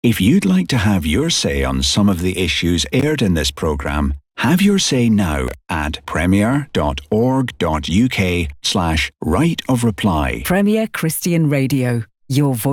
If you'd like to have your say on some of the issues aired in this programme, have your say now at premier.org.uk/right of reply. Premier Christian Radio. Your voice.